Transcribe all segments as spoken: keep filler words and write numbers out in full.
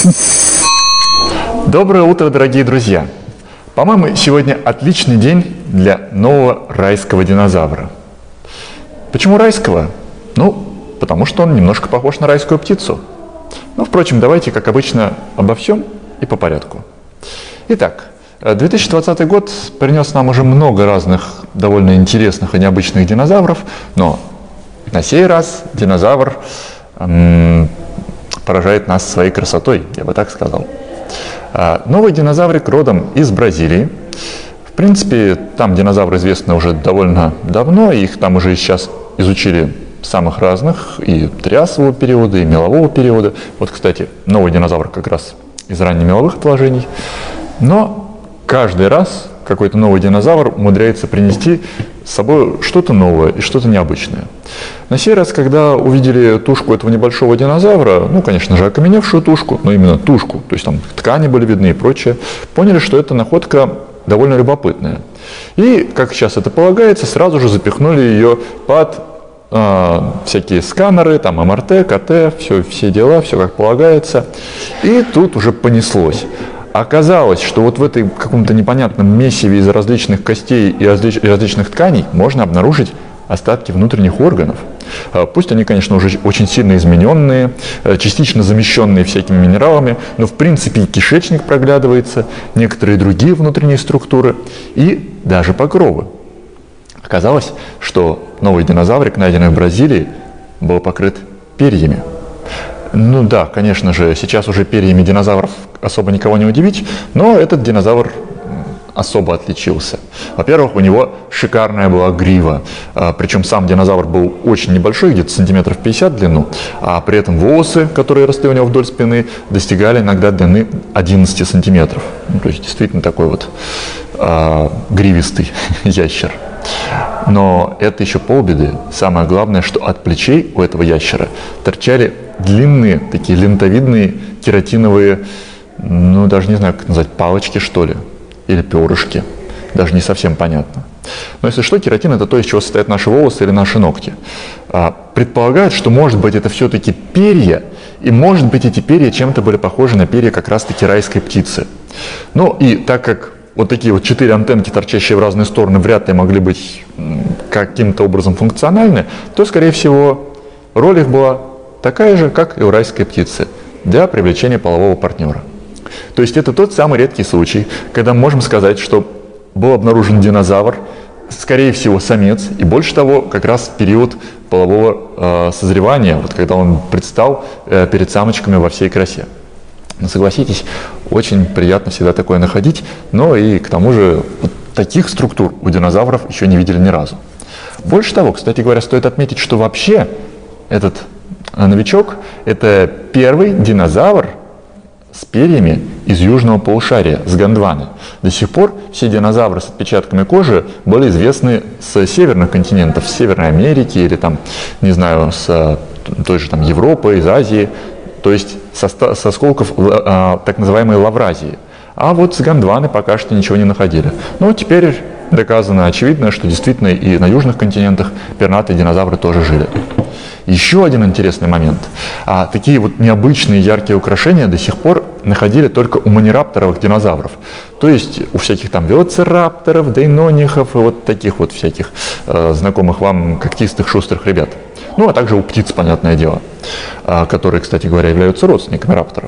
Доброе утро, дорогие друзья! По-моему, сегодня отличный день для нового райского динозавра. Почему райского? Ну, потому что он немножко похож на райскую птицу. Ну, впрочем, давайте, как обычно, обо всем и по порядку. Итак, две тысячи двадцатый год принес нам уже много разных довольно интересных и необычных динозавров, но на сей раз динозавр м- поражает нас своей красотой, я бы так сказал. А, новый динозаврик родом из Бразилии. В принципе, там динозавры известны уже довольно давно, их там уже сейчас изучили самых разных, и триасового периода, и мелового периода. Вот, кстати, новый динозавр как раз из раннемеловых отложений. Но каждый раз какой-то новый динозавр умудряется принести с собой что-то новое и что-то необычное. На сей раз, когда увидели тушку этого небольшого динозавра, ну, конечно же, окаменевшую тушку, но именно тушку, то есть там ткани были видны и прочее, поняли, что эта находка довольно любопытная. И, как сейчас это полагается, сразу же запихнули ее под э, всякие сканеры, там эм эр тэ, ка тэ, все, все дела, все как полагается. И тут уже понеслось. Оказалось, что вот в этой каком-то непонятном месиве из различных костей и различ, различных тканей можно обнаружить остатки внутренних органов. Пусть они, конечно, уже очень сильно измененные, частично замещенные всякими минералами, но в принципе и кишечник проглядывается, некоторые другие внутренние структуры и даже покровы. Оказалось, что новый динозаврик, найденный в Бразилии, был покрыт перьями. Ну да, конечно же, сейчас уже перьями динозавров особо никого не удивить, но этот динозавр особо отличился. Во-первых, у него шикарная была грива, причем сам динозавр был очень небольшой, где-то сантиметров пятьдесят в длину, а при этом волосы, которые росли у него вдоль спины, достигали иногда длины одиннадцати сантиметров. Ну, то есть действительно такой вот а, гривистый ящер. Но это еще полбеды. Самое главное, что от плечей у этого ящера торчали длинные, такие лентовидные кератиновые, ну даже не знаю, как назвать, палочки, что ли, или перышки. Даже не совсем понятно. Но если что, кератин — это то, из чего состоят наши волосы или наши ногти. А, предполагают, что, может быть, это все-таки перья, и, может быть, эти перья чем-то были похожи на перья как раз-таки райской птицы. Ну и так как вот такие вот четыре антенки, торчащие в разные стороны, вряд ли могли быть каким-то образом функциональны, то, скорее всего, роль их была такая же, как и у райской птицы, для привлечения полового партнера. То есть это тот самый редкий случай, когда мы можем сказать, что был обнаружен динозавр, скорее всего, самец, и больше того, как раз в период полового э, созревания, вот когда он предстал э, перед самочками во всей красе. Но согласитесь, очень приятно всегда такое находить, но и к тому же вот таких структур у динозавров еще не видели ни разу. Больше того, кстати говоря, стоит отметить, что вообще этот новичок – это первый динозавр с перьями из южного полушария, с Гондваны. До сих пор все динозавры с отпечатками кожи были известны с северных континентов, с Северной Америки или там, не знаю, с той же там Европы, из Азии, то есть со, со осколков а, так называемой Лавразии. А вот с Гондваны пока что ничего не находили. Но теперь доказано очевидно, что действительно и на южных континентах пернатые динозавры тоже жили. Еще один интересный момент. А, такие вот необычные яркие украшения до сих пор находили только у манирапторовых динозавров. То есть у всяких там велоцирапторов, дейнонихов и вот таких вот всяких э, знакомых вам когтистых шустрых ребят. Ну а также у птиц, понятное дело, э, которые, кстати говоря, являются родственниками рапторов.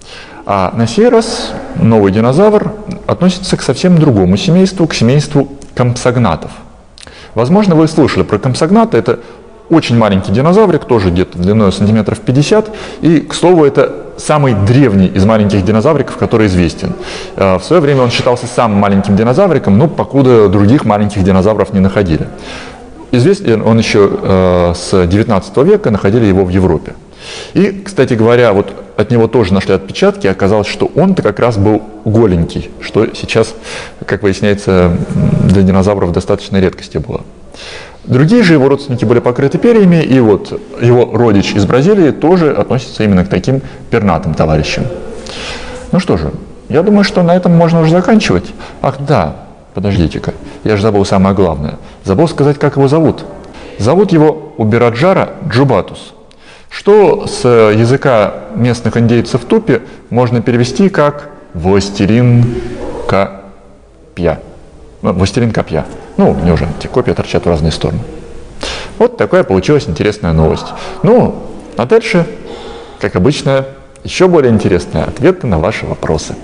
А на сей раз новый динозавр относится к совсем другому семейству, к семейству компсогнатов. Возможно, вы слышали про компсогната. Это очень маленький динозаврик, тоже где-то длиной сантиметров пятьдесят. И, к слову, это самый древний из маленьких динозавриков, который известен. В свое время он считался самым маленьким динозавриком, но покуда других маленьких динозавров не находили. Известен он еще э, с девятнадцатого века, находили его в Европе. И, кстати говоря, вот от него тоже нашли отпечатки, и оказалось, что он-то как раз был голенький, что сейчас, как выясняется, для динозавров достаточной редкостью было. Другие же его родственники были покрыты перьями, и вот его родич из Бразилии тоже относится именно к таким пернатым товарищам. Ну что же, я думаю, что на этом можно уже заканчивать. Ах да, подождите-ка, я же забыл самое главное. Забыл сказать, как его зовут. Зовут его Убираджара джубатус, что с языка местных индейцев тупи можно перевести как «властелин копья». «Властелин копья». Ну, не уже, эти копья торчат в разные стороны. Вот такая получилась интересная новость. Ну, а дальше, как обычно, еще более интересные ответы на ваши вопросы.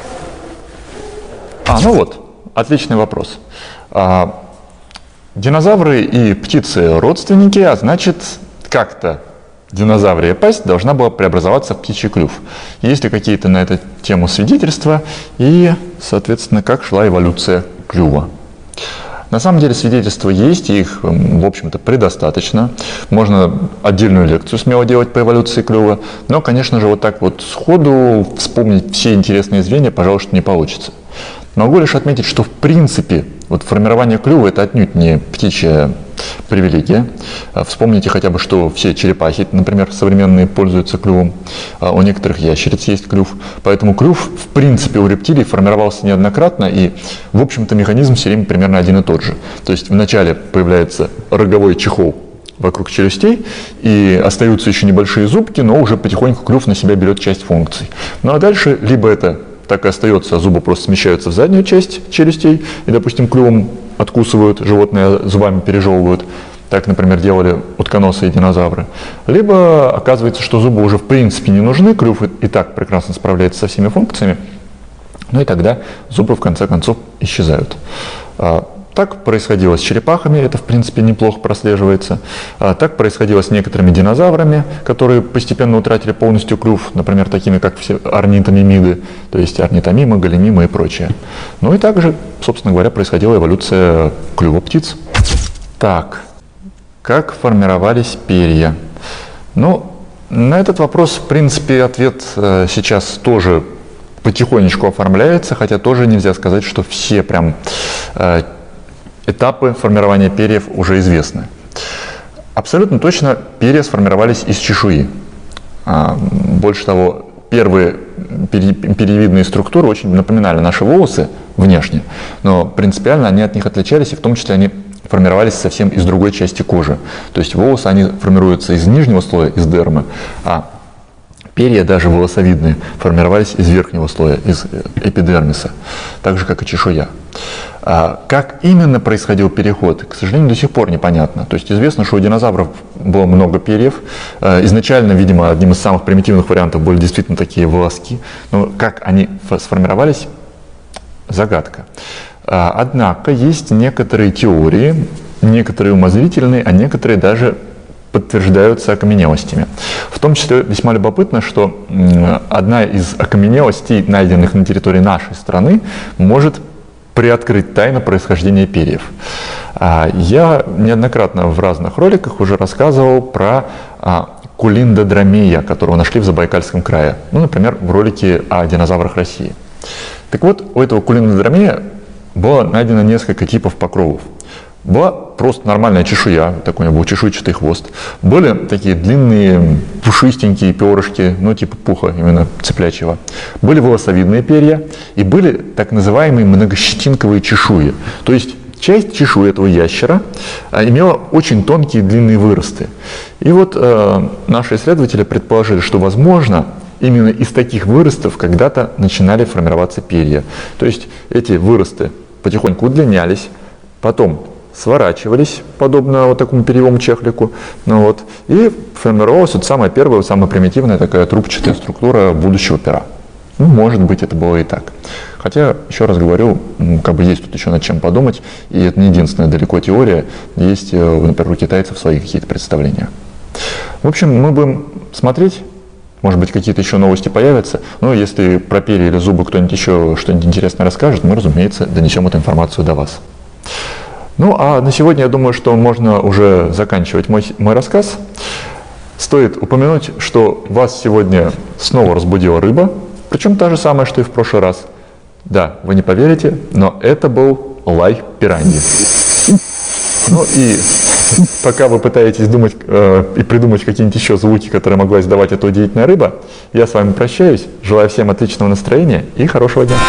А, ну вот, отличный вопрос. А, динозавры и птицы родственники, а значит, как-то динозаврия пасть должна была преобразоваться в птичий клюв. Есть ли какие-то на эту тему свидетельства и, соответственно, как шла эволюция клюва? На самом деле свидетельства есть, и их, в общем-то, предостаточно. Можно отдельную лекцию смело делать по эволюции клюва, но, конечно же, вот так вот сходу вспомнить все интересные звенья, пожалуй, что не получится. Могу лишь отметить, что в принципе вот формирование клюва – это отнюдь не птичья привилегия. Вспомните хотя бы, что все черепахи, например, современные, пользуются клювом, а у некоторых ящериц есть клюв. Поэтому клюв в принципе у рептилий формировался неоднократно, и в общем-то механизм все время примерно один и тот же. То есть вначале появляется роговой чехол вокруг челюстей, и остаются еще небольшие зубки, но уже потихоньку клюв на себя берет часть функций. Ну а дальше либо это так и остается, а зубы просто смещаются в заднюю часть челюстей, и, допустим, клювом откусывают животные, зубами пережевывают. Так, например, делали утконосы и динозавры. Либо оказывается, что зубы уже в принципе не нужны, клюв и так прекрасно справляется со всеми функциями, ну и тогда зубы в конце концов исчезают. Так происходило с черепахами, это в принципе неплохо прослеживается. А так происходило с некоторыми динозаврами, которые постепенно утратили полностью клюв, например, такими как все орнитомимиды, то есть орнитомимы, големимы и прочее. Ну и также, собственно говоря, происходила эволюция клюва птиц. Так, как формировались перья? Ну, на этот вопрос, в принципе, ответ э, сейчас тоже потихонечку оформляется, хотя тоже нельзя сказать, что все прям э, этапы формирования перьев уже известны. Абсолютно точно перья сформировались из чешуи. Больше того, первые перьевидные структуры очень напоминали наши волосы внешне, но принципиально они от них отличались, и в том числе они формировались совсем из другой части кожи. То есть волосы, они формируются из нижнего слоя, из дермы, а перья, даже волосовидные, формировались из верхнего слоя, из эпидермиса, так же, как и чешуя. А как именно происходил переход, к сожалению, до сих пор непонятно. То есть известно, что у динозавров было много перьев. Изначально, видимо, одним из самых примитивных вариантов были действительно такие волоски. Но как они сформировались, загадка. Однако есть некоторые теории, некоторые умозрительные, а некоторые даже подтверждаются окаменелостями. В том числе весьма любопытно, что одна из окаменелостей, найденных на территории нашей страны, может приоткрыть тайну происхождения перьев. Я неоднократно в разных роликах уже рассказывал про кулиндодромея, которого нашли в Забайкальском крае. Ну, например, в ролике о динозаврах России. Так вот, у этого кулиндодромея было найдено несколько типов покровов. Была просто нормальная чешуя, такой у него был чешуйчатый хвост. Были такие длинные, пушистенькие перышки, ну типа пуха, именно цыплячьего. Были волосовидные перья и были так называемые многощетинковые чешуи. То есть часть чешуи этого ящера имела очень тонкие длинные выросты. И вот э, наши исследователи предположили, что возможно именно из таких выростов когда-то начинали формироваться перья. То есть эти выросты потихоньку удлинялись, потом сворачивались, подобно вот такому перьевому чехлику, ну вот, и формировалась вот самая первая, вот самая примитивная такая трубчатая структура будущего пера. Ну, может быть, это было и так. Хотя, еще раз говорю, как бы есть тут еще над чем подумать, и это не единственная далеко теория, есть, например, у китайцев свои какие-то представления. В общем, мы будем смотреть, может быть, какие-то еще новости появятся, но если про перья или зубы кто-нибудь еще что-нибудь интересное расскажет, мы, разумеется, донесем эту информацию до вас. Ну, а на сегодня, я думаю, что можно уже заканчивать мой, мой рассказ. Стоит упомянуть, что вас сегодня снова разбудила рыба, причем та же самая, что и в прошлый раз. Да, вы не поверите, но это был лай пираньи. Ну и пока вы пытаетесь думать э, и придумать какие-нибудь еще звуки, которые могла издавать эта удивительная рыба, я с вами прощаюсь, желаю всем отличного настроения и хорошего дня.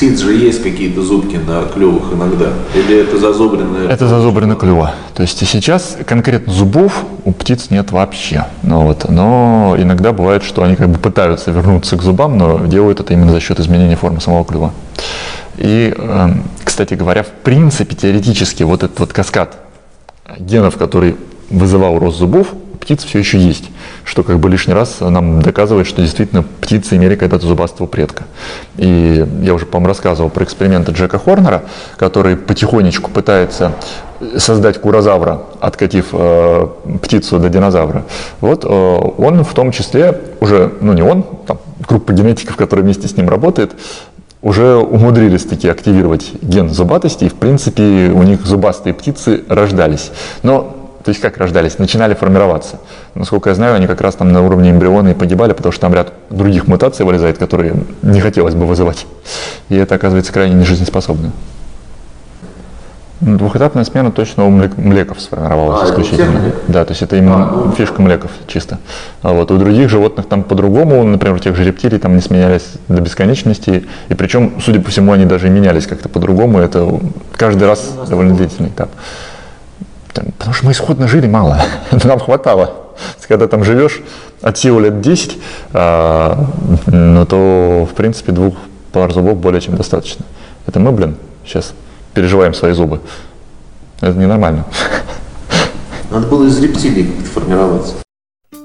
птиц же есть какие-то зубки на клювах иногда? Или это зазубренное? Это зазубрено клюва. То есть и сейчас конкретно зубов у птиц нет вообще. Ну, вот. Но иногда бывает, что они как бы пытаются вернуться к зубам, но делают это именно за счет изменения формы самого клюва. И, э, кстати говоря, в принципе, теоретически вот этот вот каскад генов, который вызывал рост зубов, у птиц все еще есть, что как бы лишний раз нам доказывает, что действительно птицы имели когда-то зубастого предка. И я уже, по-моему, рассказывал про эксперименты Джека Хорнера, который потихонечку пытается создать курозавра, откатив э, птицу до динозавра. Вот э, он в том числе уже, ну не он, там группа генетиков, которая вместе с ним работает, уже умудрились таки активировать ген зубатости, и в принципе у них зубастые птицы рождались. Но, то есть как рождались, начинали формироваться. Насколько я знаю, они как раз там на уровне эмбриона и погибали, потому что там ряд других мутаций вылезает, которые не хотелось бы вызывать. И это оказывается крайне нежизнеспособно. Двухэтапная смена точно у млеков сформировалась а, исключительно. Да, то есть это именно а, ну, фишка млеков чисто. А вот у других животных там по-другому, например, у тех же рептилий там не сменялись до бесконечности. И причем, судя по всему, они даже и менялись как-то по-другому. Это каждый раз довольно длительный этап. Потому что мы исходно жили мало, нам хватало. Когда там живешь от силы лет десять, а, ну то в принципе двух пар зубов более чем достаточно. Это мы, блин, сейчас переживаем свои зубы. Это ненормально. Надо было из рептилий формироваться.